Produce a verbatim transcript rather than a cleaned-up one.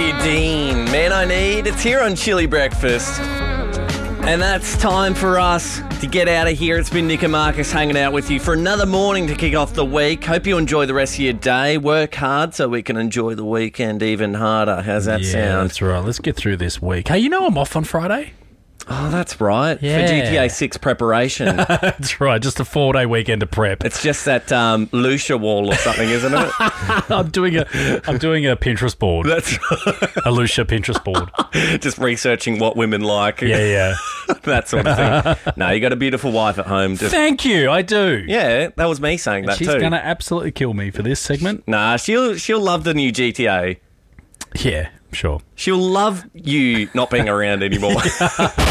Olivia Dean, Man I Need. It's here on Chili Breakfast. And that's time for us to get out of here. It's been Nick and Marcus hanging out with you for another morning to kick off the week. Hope you enjoy the rest of your day. Work hard so we can enjoy the weekend even harder. How's that yeah, sound? That's right. Let's get through this week. Hey, you know I'm off on Friday? Oh, that's right. Yeah. For G T A six preparation. That's right. Just a four-day weekend to prep. It's just that um, Lucia wall or something, isn't it? I'm doing a I'm doing a Pinterest board. That's a Lucia Pinterest board. Just researching what women like. Yeah, yeah. That sort of thing. No, you got a beautiful wife at home. Just... Thank you. I do. Yeah, that was me saying that She's too. She's going to absolutely kill me for this segment. Nah, she'll she'll love the new G T A. Yeah, sure. She'll love you not being around anymore.